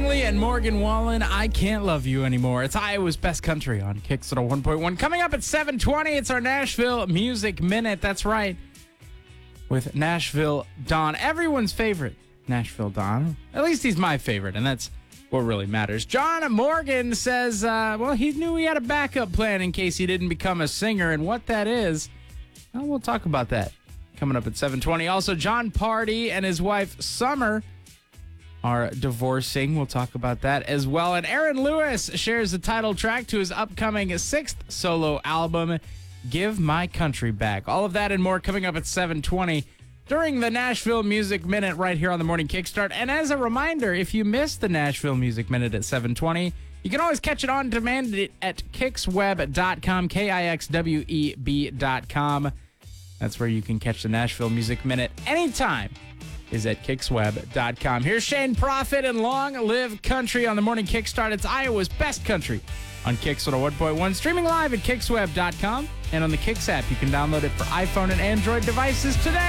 Lee and Morgan Wallen, I Can't Love You Anymore. It's Iowa's Best Country on Kicks 101.1. Coming up at 7:20, it's our Nashville Music Minute. That's right. With Nashville Don, everyone's favorite Nashville Don. At least he's my favorite, and that's what really matters. John Morgan says, he knew he had a backup plan in case he didn't become a singer, and what that is, well, we'll talk about that coming up at 7:20. Also, John Party and his wife Summer are divorcing. We'll talk about that as well. And Aaron Lewis shares the title track to his upcoming 6th solo album, Give My Country Back. All of that and more coming up at 7:20 during the Nashville Music Minute right here on the Morning Kickstart. And as a reminder, if you missed the Nashville Music Minute at 7:20, you can always catch it on demand at KixWeb.com, KIXWEB.com. That's where you can catch the Nashville Music Minute anytime. Is at KixWeb.com. Here's Shane Prophet and Long Live Country on the Morning Kickstart. It's Iowa's Best Country on Kicks 101.1. Streaming live at KixWeb.com and on the Kicks app. You can download it for iPhone and Android devices today.